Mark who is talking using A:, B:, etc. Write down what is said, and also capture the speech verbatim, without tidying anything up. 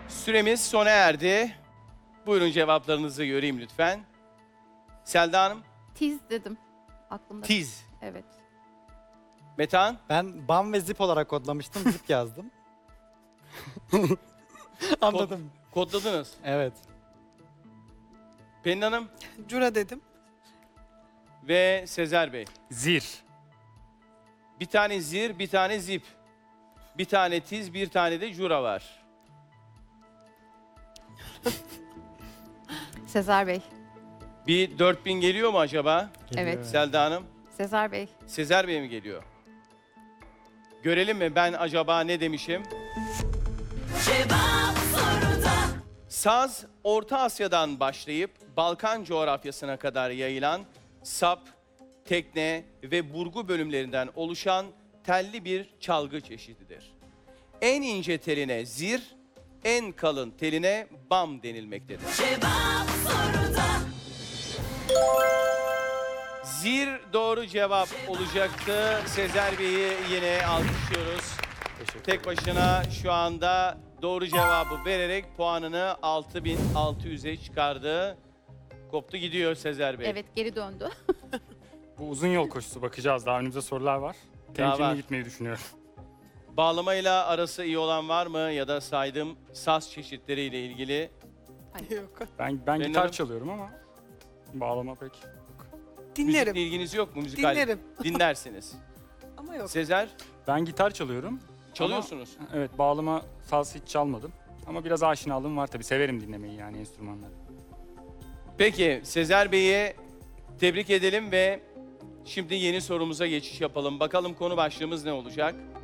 A: Süremiz sona erdi. Buyurun cevaplarınızı göreyim lütfen. Selda Hanım,
B: Tiz dedim. Aklımda.
A: tiz.
B: Evet.
A: Metehan,
C: Ben bam ve zip olarak kodlamıştım. Zip yazdım. Anladım.
A: kodladınız.
C: Evet.
A: Pelin Hanım
D: Cura dedim.
A: ve Sezer Bey.
E: Zir.
A: Bir tane zir, bir tane zip. Bir tane tiz, bir tane de jura var.
B: Sezer Bey.
A: Bir dört bin geliyor mu acaba?
B: Evet.
A: Selda Hanım,
B: Sezer Bey.
A: Sezer Bey mi geliyor? Görelim mi ben acaba ne demişim?
F: Cevap soruda.
A: Saz, Orta Asya'dan başlayıp Balkan coğrafyasına kadar yayılan sap, tekne ve burgu bölümlerinden oluşan telli bir çalgı çeşididir. En ince teline zir, en kalın teline bam denilmektedir.
F: Cevap soruda.
A: Zir doğru cevap olacaktı. Sezer Bey'i yine alkışlıyoruz. Tek başına şu anda doğru cevabı vererek puanını altı bin altı yüze çıkardı. Koptu gidiyor Sezer Bey.
B: Evet, geri döndü.
E: Bu uzun yol koşusu, bakacağız. Daha önümüzde sorular var.
A: Daha var.
E: Temkinli gitmeyi düşünüyorum.
A: Bağlamayla arası iyi olan var mı ya da saydığım saz çeşitleriyle ilgili?
D: Yok.
E: Ben ben
A: Benim
E: gitar
A: hanım-
E: çalıyorum ama bağlama pek.
D: Dinlerim.
A: Müzikle ilginiz yok mu? Müzikal
D: Dinlerim.
A: dinlersiniz.
D: Ama yok.
A: Sezer,
E: Ben gitar çalıyorum.
A: çalıyorsunuz.
E: Ama, evet, bağlama, saz hiç çalmadım. Ama biraz aşinalığım var tabii. Severim dinlemeyi yani enstrümanları.
A: Peki Sezer Bey'i tebrik edelim ve şimdi yeni sorumuza geçiş yapalım. Bakalım konu başlığımız ne olacak?